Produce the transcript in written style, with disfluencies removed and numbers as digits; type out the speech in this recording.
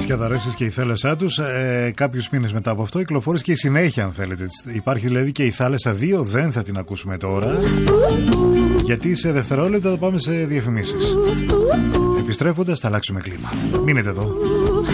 Σκιαδαρέσεις και η θάλασσά τους. Κάποιους μήνες μετά από αυτό κυκλοφόρησε και η συνέχεια, αν θέλετε. Υπάρχει δηλαδή και η Θάλασσα 2, δεν θα την ακούσουμε τώρα, γιατί σε δευτερόλεπτα θα πάμε σε διαφημίσεις. Επιστρέφοντας θα αλλάξουμε κλίμα. Μείνετε εδώ.